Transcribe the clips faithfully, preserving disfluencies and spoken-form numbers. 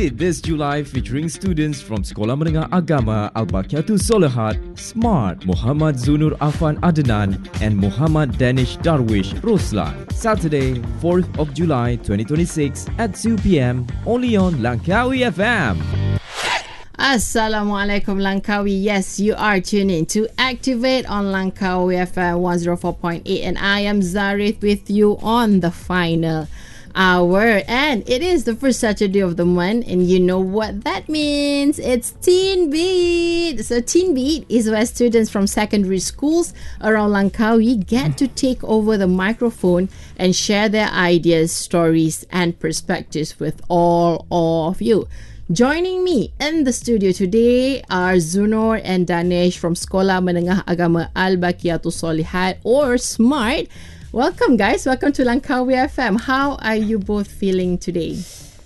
Beat this July featuring students from Sekolah Menengah Agama Al-Baqiatus Solihat, Smart, Muhammad Zunur Afan Adnan and Muhammad Danish Darwish Roslan. Saturday, fourth of July twenty twenty-six at two p.m. only on Langkawi F M. Assalamualaikum Langkawi. Yes, you are tuning to Activate on Langkawi F M one oh four point eight and I am Zarith with you on the final hour, and it is the first Saturday of the month, and you know what that means. It's Teen Beat. So Teen Beat is where students from secondary schools around Langkawi get to take over the microphone and share their ideas, stories and perspectives with all of you. Joining me in the studio today are Zunur and Danish from Sekolah Menengah Agama Al-Baqiatus Solihat, or SMART. Welcome guys, welcome to Langkawi F M. How are you both feeling today?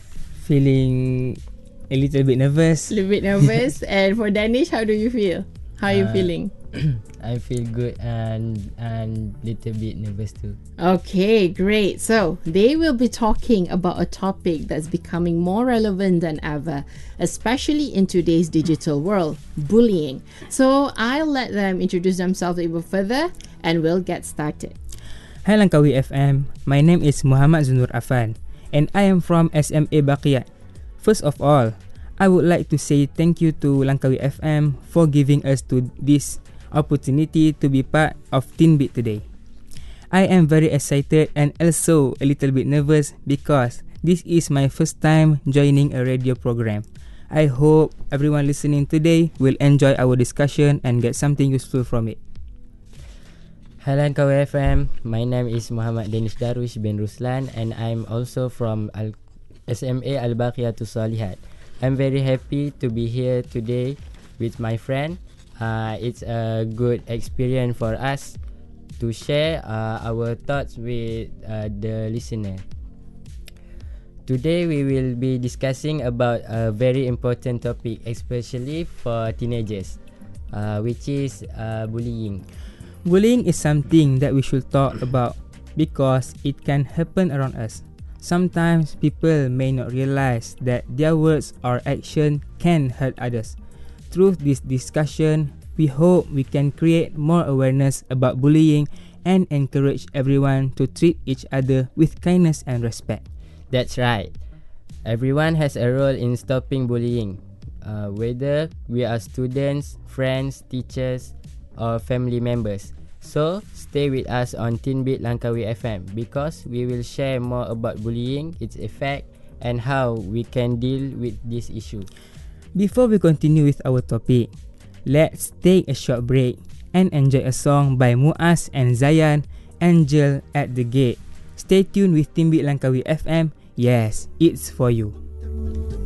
Feeling a little bit nervous. A little bit nervous. And for Danish, how do you feel? How are you Uh, feeling? I feel good and and little bit nervous too. Okay, great. So they will be talking about a topic that's becoming more relevant than ever, especially in today's digital world, bullying. So I'll let them introduce themselves a bit further and we'll get started. Hi Langkawi F M, my name is Muhammad Zunur Afan and I am from S M A Baqiat. First of all, I would like to say thank you to Langkawi F M for giving us to this opportunity to be part of Teen Beat today. I am very excited and also a little bit nervous because this is my first time joining a radio program. I hope everyone listening today will enjoy our discussion and get something useful from it. Hi Langkawi F M, my name is Muhammad Danish Darwish bin Ruslan and I'm also from Al- S M A Al-Baqiatus Solihat. I'm very happy to be here today with my friend. Uh, it's a good experience for us to share uh, our thoughts with uh, the listener. Today we will be discussing about a very important topic, especially for teenagers, uh, which is uh, bullying. Bullying is something that we should talk about because it can happen around us. Sometimes people may not realize that their words or action can hurt others. Through this discussion, we hope we can create more awareness about bullying and encourage everyone to treat each other with kindness and respect. That's right. Everyone has a role in stopping bullying, uh, whether we are students, friends, teachers, or family members. So, stay with us on Teen Beat Langkawi F M because we will share more about bullying, its effect, and how we can deal with this issue. Before we continue with our topic, let's take a short break and enjoy a song by Muaz and Zayan, Angel at the Gate. Stay tuned with Teen Beat Langkawi F M. Yes, it's for you.